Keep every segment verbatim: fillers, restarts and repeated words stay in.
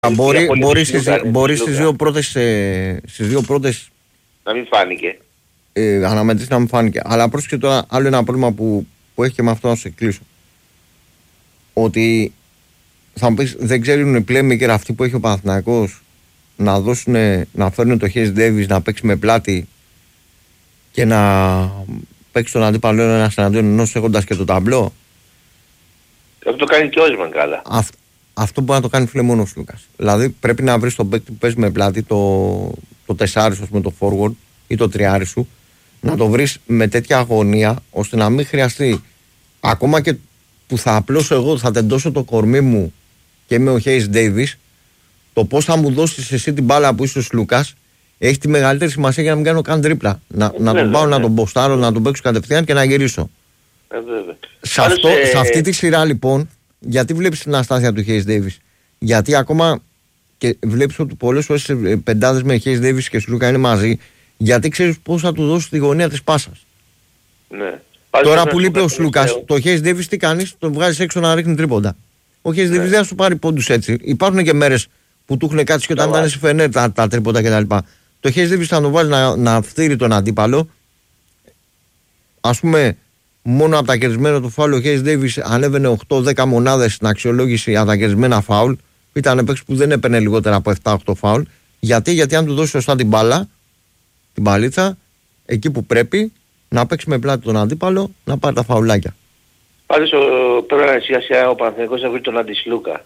Μπορεί, μπορεί, στις, μπορεί στις δύο πρώτες, ε, στις δύο πρώτες να μην φάνηκε. Ε, αναμετρήσεις να μην φάνηκε. Αλλά πρόσεξε τώρα άλλο ένα πρόβλημα που, που έχει και με αυτό να σου εκκλείσω. Ότι θα μου πεις, δεν ξέρουν οι playmaker αυτοί που έχει ο Παναθηναϊκός να δώσουν, να φέρουν το Hayes Davis να παίξει με πλάτη και να παίξει τον αντίπαλο ένας εναντίον ενός έχοντας και το ταμπλό. Αυτό το κάνει και ο Όσμαν καλά. Α, αυτό μπορεί να το κάνει φίλε μόνο ο Λούκας. Δηλαδή πρέπει να βρεις τον παίκτη που παίζει με πλάτη, το, το τεσσάρι σου με το forward ή το τριάρι σου, να το βρεις με τέτοια αγωνία ώστε να μην χρειαστεί ακόμα και που θα απλώσω εγώ, θα τεντώσω το κορμί μου και είμαι ο Hayes Davis, το πώς θα μου δώσεις εσύ την μπάλα που είσαι ο Λούκας έχει τη μεγαλύτερη σημασία για να μην κάνω καν τρίπλα. Να, να τον πάω, ναι, να τον μποστάρω, να τον παίξω κατευθείαν και να γυρίσω. Ε, σε, αυτό, ε... σε αυτή τη σειρά λοιπόν, γιατί βλέπεις την αστάθεια του Hayes Davis? Γιατί ακόμα και βλέπεις ότι πολλές φορές πεντάδες με Hayes Davis και Σλούκα είναι μαζί, γιατί ξέρεις πώς θα του δώσεις τη γωνία της πάσας. Ναι. Τώρα που λείπει ο Σλούκας, το Hayes Davis τι κάνεις? Τον βγάζεις έξω να ρίχνει τρίποντα. Ο Hayes Davis, ναι, δεν θα σου πάρει πόντους έτσι. Υπάρχουν και μέρες που του έχουν κάτσει και όταν ήταν στη Φενέρ τα, τα τρίποντα κτλ. Το Hayes Davis θα τον βάλει να, να φτύρει τον αντίπαλο. Ας πούμε, μόνο από τα κερδισμένα του φάουλ ο Hayes Davis ανέβαινε οκτώ δέκα μονάδες στην αξιολόγηση από τα κερδισμένα φάουλ. Ήταν παίκτης που δεν έπαιρνε λιγότερα από επτά οκτώ φάουλ. Γιατί, γιατί αν του δώσει σωστά την μπάλα, την μπαλίτσα, εκεί που πρέπει, να παίξει με πλάτη τον αντίπαλο, να πάρει τα φαουλάκια. Πάντως πρέπει να σιγά σιγά ο Παναθηναϊκός να βρει τον αντισλούκα.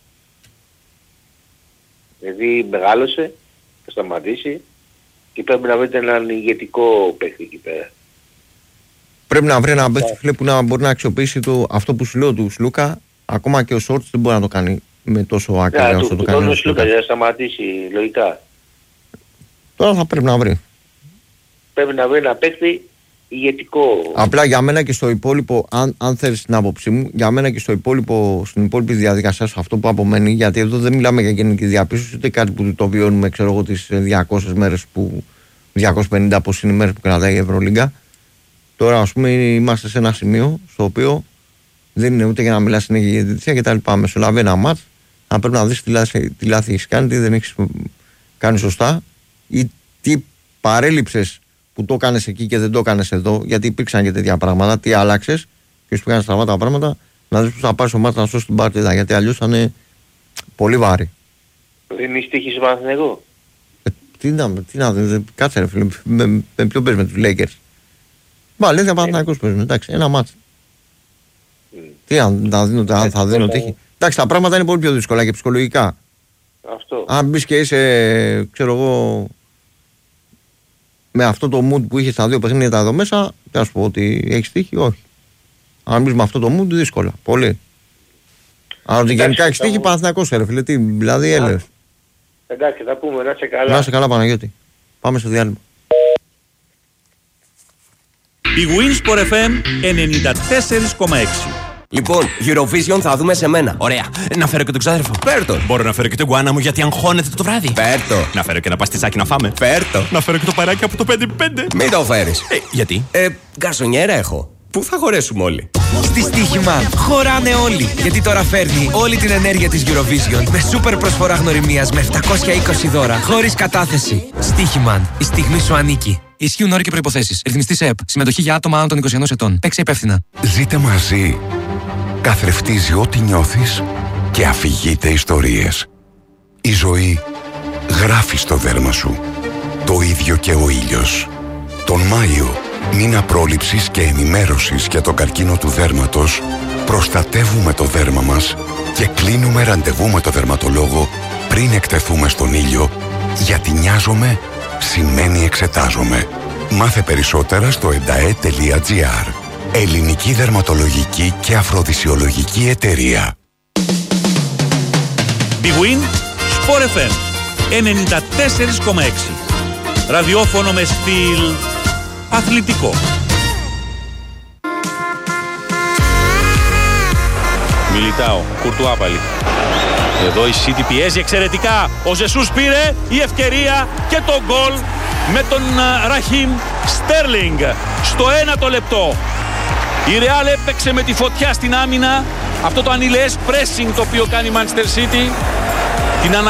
Δηλαδή μεγάλωσε, θα σταματήσει και πρέπει να βρει έναν ηγετικό παίκτη εκεί πέρα. Πρέπει να βρει έναν παίκτη φίλε που να μπορεί να αξιοποιήσει το, αυτό που σου λέω του Σλούκα. Ακόμα και ο Σόρτς δεν μπορεί να το κάνει με τόσο άκρη όσο το κάνει ο Σλούκα. Για να σταματήσει λογικά. Τώρα θα πρέπει να βρει. Πρέπει να βρει ένα παίκτη ηγετικό. Απλά για μένα και στο υπόλοιπο, αν, αν θέλεις την άποψή μου, για μένα και στο υπόλοιπο, στην υπόλοιπη διαδικασία σου αυτό που απομένει, γιατί εδώ δεν μιλάμε για γενική διαπίστωση, ούτε κάτι που το βιώνουμε, ξέρω εγώ, τις διακόσιες μέρες που, διακόσιες πενήντα πώς είναι οι μέρες που κρατάει η Ευρωλίγκα. Τώρα ας πούμε είμαστε σε ένα σημείο στο οποίο δεν είναι ούτε για να μιλάς συνέχεια για διαιτησία και τα λοιπά. Μεσολαβεί ένα μάτς, αν πρέπει να δεις τι λάθη, τι λάθη έχεις κάνει, τι δεν έχεις κάνει σωστά ή τι παρέλειψες που το κάνεις εκεί και δεν το κάνεις εδώ, γιατί υπήρξαν και τέτοια πράγματα, τι άλλαξες και σου κάνεις στραβά τα πράγματα, να δεις πώς θα πάρεις ο μάτς να σώσεις την παρτίδα, γιατί αλλιώς θα είναι πολύ βάρη. Δεν είναι στοίχης Παναθηναϊκό. Ε, τι να, τι να, κάτσε ρε φίλε, με, με, με ποιον παίζεις, με τους Lakers? Μα λέει θα Παναθηναϊκός παίζουν, εντάξει, ένα μάτς. Mm. Τι αν, θα δίνω, αν θα δίνω τύχη. Εντάξει, τα πράγματα είναι πολύ πιο δύσκολα και ψυχολογικά. Αυτό. Αν μπεις και είσαι, ξέρω εγώ, με αυτό το mood που είχε στα δύο παιχνίδια εδώ μέσα, θα σου πω ότι έχεις τύχη, όχι. Αν μπεις με αυτό το mood, δύσκολα, πολύ. Αλλά ότι γενικά έχεις τύχη, Παναθηναϊκός ρε φίλε, τι, δηλαδή έλεγες. Εντάξει, θα πούμε, να είσαι καλά. Να είσαι καλά Παναγιώτη. Πάμε στο διάλειμμα. Η Winsport εφ εμ ενενήντα τέσσερα κόμμα έξι. Λοιπόν, Eurovision θα δούμε σε μένα. Ωραία. Να φέρω και τον ξάδερφο. Φέρτο. Μπορώ να φέρω και τον γκουάνα μου γιατί αγχώνεται το βράδυ. Φέρτο. Να φέρω και ένα παστιτσάκι να φάμε. Φέρτο. Να φέρω και το παράκι από το πέντε πέντε. Μην το φέρεις. Ε, γιατί? Ε, γκαρσονιέρα έχω. Πού θα χωρέσουμε όλοι? Στη Στοίχημα χωράνε όλοι. Γιατί τώρα φέρνει όλη την ενέργεια της Eurovision με σούπερ προσφορά γνωριμίας με επτακόσια είκοσι δώρα χωρίς κατάθεση. Στοίχημα. Η στιγμή σου ανήκει. Ισχύουν όροι και προϋποθέσεις. Ρυθμιστή ΕΕΠ. Συμμετοχή για άτομα άνω των είκοσι ενός ετών. Παίξε υπεύθυνα. Ζείτε μαζί. Καθρεφτίζει ό,τι νιώθεις και αφηγείται ιστορίες. Η ζωή γράφει στο δέρμα σου. Το ίδιο και ο ήλιος. Τον Μάιο, μήνα πρόληψης και ενημέρωσης για το καρκίνο του δέρματος, προστατεύουμε το δέρμα μας και κλείνουμε ραντεβού με το δερματολόγο πριν εκτεθούμε στον ήλιο, γιατί νοιάζομαι σημαίνει εξετάζομαι. Μάθε περισσότερα στο εντα-ε τελεία τζι άρ. Ελληνική Δερματολογική και Αφροδισιολογική Εταιρεία. Big Win Sport εφ εμ ενενήντα τέσσερα κόμμα έξι. Ραδιόφωνο με στυλ αθλητικό. Μιλιτάο, Κουρτουά πάλι. Εδώ η City πιέζει εξαιρετικά. Ο Ζεσούς πήρε η ευκαιρία και το γκολ με τον Ραχίμ Στέρλινγκ στο ένατο λεπτό. Η Real έπαιξε με τη φωτιά στην άμυνα. Αυτό το ανηλαιές pressing το οποίο κάνει η Manchester City. την